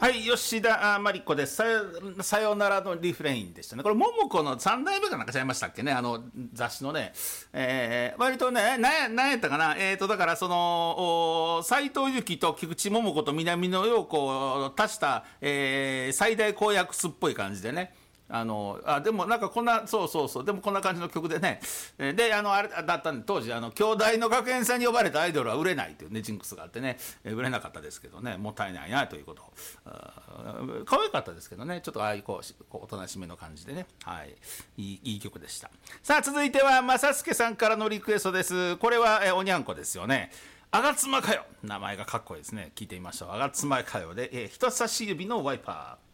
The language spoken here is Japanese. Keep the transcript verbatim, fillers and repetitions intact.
はい、吉田真理子です。さよ、さよならのリフレインでしたね。これ、桃子のさん代目かなんかちゃいましたっけね、あの雑誌のね、えー、割とね、ななんやったかな、えーと、だからその、斎藤由貴と菊池桃子と南野陽子を足した、えー、最大公約数っぽい感じでね。あのあでもなんかこんなそうそうそうでもこんな感じの曲でね、であのあれだったんで当時あの兄弟の学園祭に呼ばれたアイドルは売れないというねジンクスがあってね、売れなかったですけどね、もったいないなということ、可愛かったですけどね、ちょっとああいうこうこうおとなしめの感じでね、はい、いいいい曲でした。さあ続いては正助さんからのリクエストです。これはえおにゃんこですよね。あがつまかよ、名前がかっこいいですね。聞いてみましょう。あがつまかよで、え人差し指のワイパー。